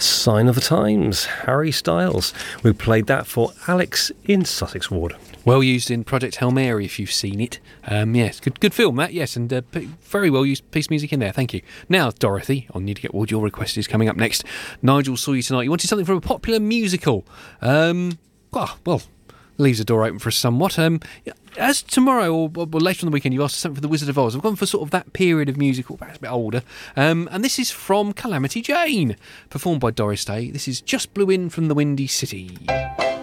Sign of the Times, Harry Styles. We played that for Alex in Sussex Ward. Well used in Project Hail Mary, if you've seen it. Yes, good film, that, yes, and very well used piece of music in there, thank you. Now, Dorothy, on Need to Get Wood, your request is coming up next. Nigel saw you tonight. You wanted something from a popular musical. Well, leaves the door open for us somewhat. As tomorrow or later on the weekend, you've asked for something for The Wizard of Oz. I've gone for sort of that period of musical, perhaps a bit older. And this is from Calamity Jane, performed by Doris Day. This is Just Blew In from the Windy City.